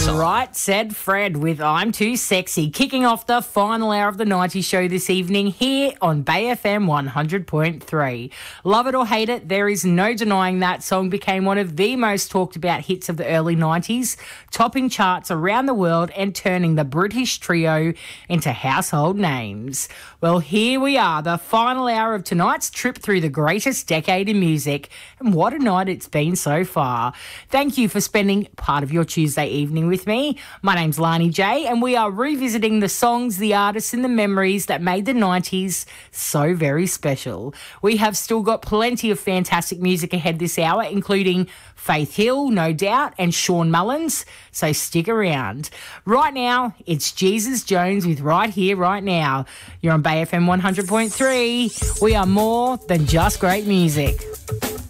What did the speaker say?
song. Right, said Fred with I'm Too Sexy, kicking off the final hour of the 90s show this evening here on Bay FM 100.3. Love it or hate it, there is no denying that song became one of the most talked about hits of the early 90s, topping charts around the world and turning the British trio into household names. Well, here we are, the final hour of tonight's trip through the greatest decade in music, and what a night it's been so far. Thank you for spending part of your Tuesday evening with me. My name's Lani J, and we are revisiting the songs, the artists and the memories that made the 90s so very special. We have still got plenty of fantastic music ahead this hour, including Faith Hill, No Doubt, and Sean Mullins, so stick around. Right now, it's Jesus Jones with Right Here, Right Now. You're on Bay FM 100.3. We are more than just great music.